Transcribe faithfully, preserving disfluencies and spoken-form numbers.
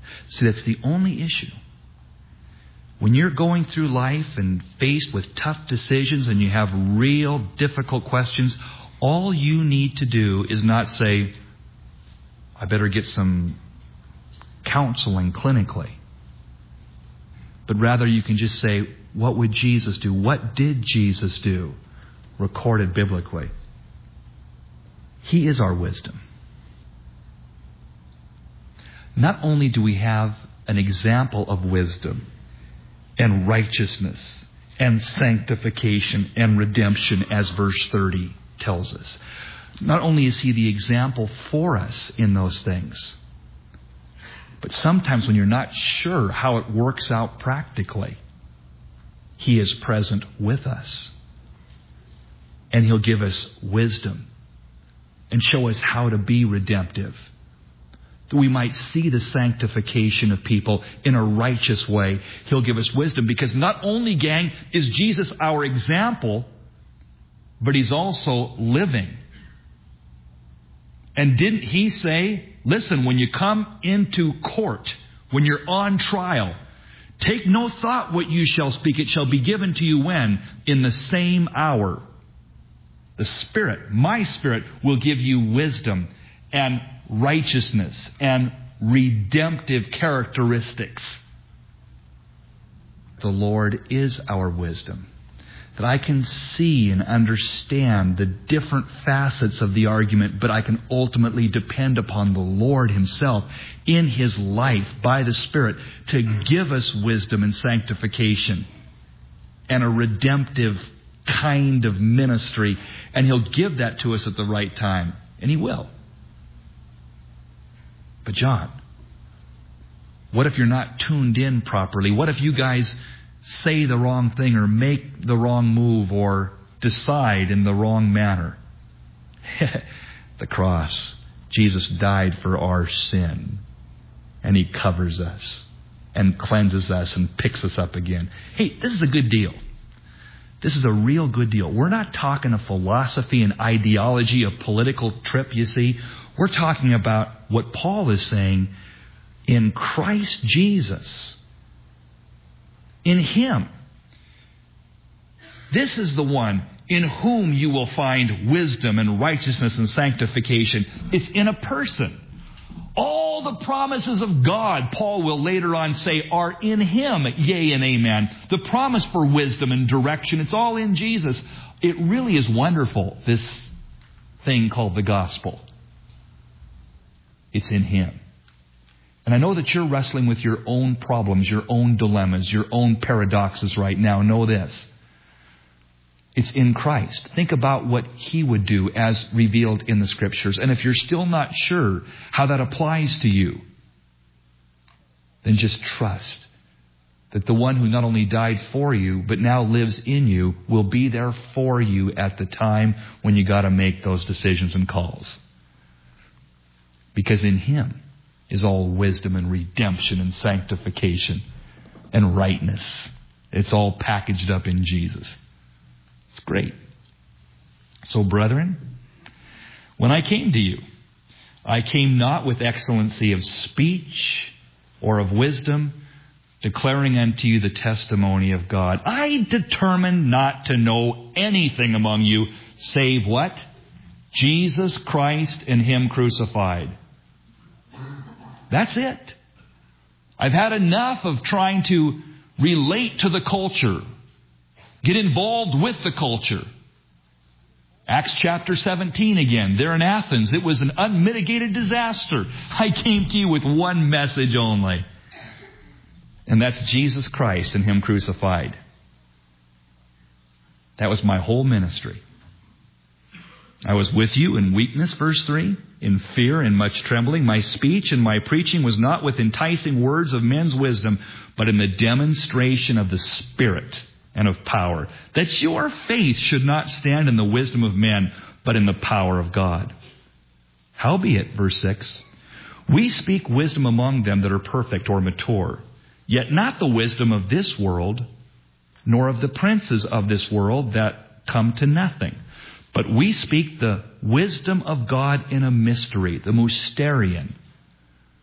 See, that's the only issue. When you're going through life and faced with tough decisions and you have real difficult questions, all you need to do is not say, I better get some counseling clinically. But rather you can just say, what would Jesus do? What did Jesus do? Recorded biblically. He is our wisdom. Not only do we have an example of wisdom and righteousness and sanctification and redemption, as verse thirty tells us. Not only is He the example for us in those things, but sometimes when you're not sure how it works out practically, He is present with us. And He'll give us wisdom and show us how to be redemptive, that we might see the sanctification of people in a righteous way. He'll give us wisdom because not only, gang, is Jesus our example, but He's also living. And didn't He say, listen, when you come into court, when you're on trial, take no thought what you shall speak. It shall be given to you when? In the same hour. The Spirit, my Spirit, will give you wisdom and righteousness and redemptive characteristics. The Lord is our wisdom. That I can see and understand the different facets of the argument, but I can ultimately depend upon the Lord Himself in His life by the Spirit to give us wisdom and sanctification and a redemptive kind of ministry. And He'll give that to us at the right time. And He will. But John, what if you're not tuned in properly? What if you guys say the wrong thing or make the wrong move or decide in the wrong manner? The cross. Jesus died for our sin. And He covers us and cleanses us and picks us up again. Hey, this is a good deal. This is a real good deal. We're not talking a philosophy and ideology, a political trip, you see. We're talking about what Paul is saying in Christ Jesus. In Him. This is the one in whom you will find wisdom and righteousness and sanctification. It's in a person. All the promises of God, Paul will later on say, are in Him. Yea and amen. The promise for wisdom and direction, it's all in Jesus. It really is wonderful, this thing called the gospel. It's in Him. And I know that you're wrestling with your own problems, your own dilemmas, your own paradoxes right now. Know this. It's in Christ. Think about what He would do as revealed in the Scriptures. And if you're still not sure how that applies to you, then just trust that the one who not only died for you, but now lives in you, will be there for you at the time when you got to make those decisions and calls. Because in Him is all wisdom and redemption and sanctification and rightness. It's all packaged up in Jesus. It's great. So, brethren, when I came to you, I came not with excellency of speech or of wisdom, declaring unto you the testimony of God. I determined not to know anything among you save what? Jesus Christ and Him crucified. That's it. I've had enough of trying to relate to the culture. Get involved with the culture. Acts chapter seventeen again. There in Athens. It was an unmitigated disaster. I came to you with one message only. And that's Jesus Christ and Him crucified. That was my whole ministry. I was with you in weakness, verse three, in fear and much trembling. My speech and my preaching was not with enticing words of men's wisdom, but in the demonstration of the Spirit and of power, that your faith should not stand in the wisdom of men, but in the power of God. Howbeit, verse six, we speak wisdom among them that are perfect or mature, yet not the wisdom of this world, nor of the princes of this world that come to nothing. But we speak the wisdom of God in a mystery, the mysterion,